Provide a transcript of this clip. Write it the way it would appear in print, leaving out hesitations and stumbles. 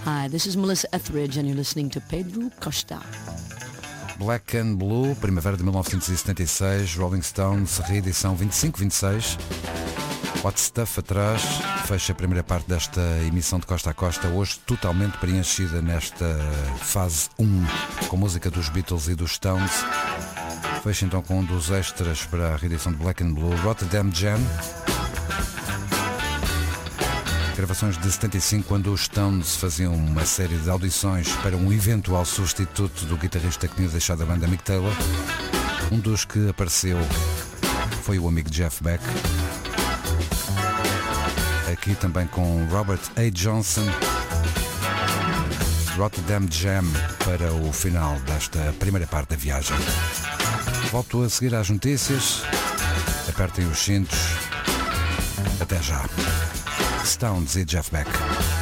Hi, this is Melissa Etheridge and you're listening to Pedro Costa. Black and Blue, primavera de 1976, Rolling Stones, reedição 25-26. Hot Stuff atrás, fecha a primeira parte desta emissão de Costa a Costa, hoje totalmente preenchida nesta fase 1, com música dos Beatles e dos Stones. Fecha então com um dos extras para a reedição de Black and Blue, Rotterdam Jam. Gravações de 75, quando os Stones faziam uma série de audições para um eventual substituto do guitarrista que tinha deixado a banda, Mick Taylor. Um dos que apareceu foi o amigo Jeff Beck. Aqui também com Robert A. Johnson. Rotterdam Jam para o final desta primeira parte da viagem. Volto a seguir às notícias. Apertem os cintos. Até já. Stones e Jeff Beck.